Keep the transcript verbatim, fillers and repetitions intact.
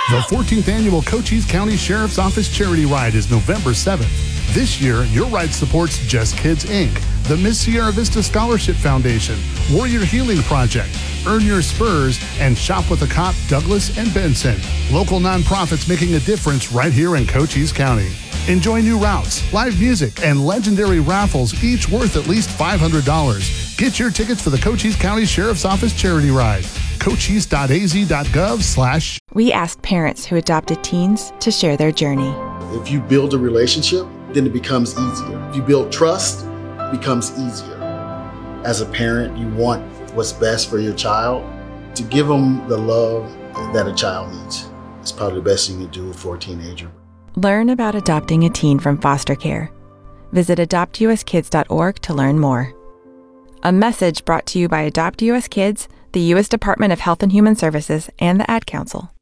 The fourteenth Annual Cochise County Sheriff's Office Charity Ride is November seventh. This year, your ride supports Just Kids, Incorporated, the Miss Sierra Vista Scholarship Foundation, Warrior Healing Project, Earn Your Spurs, and Shop with a Cop Douglas and Benson. Local nonprofits making a difference right here in Cochise County. Enjoy new routes, live music, and legendary raffles, each worth at least five hundred dollars. Get your tickets for the Cochise County Sheriff's Office Charity Ride. cochise dot a z dot gov slash. We asked parents who adopted teens to share their journey. If you build a relationship, then it becomes easier. If you build trust, it becomes easier. As a parent, you want what's best for your child. To give them the love that a child needs is probably the best thing you can do for a teenager. Learn about adopting a teen from foster care. Visit adopt u s kids dot org to learn more. A message brought to you by Adopt U S Kids, the U S Department of Health and Human Services, and the Ad Council.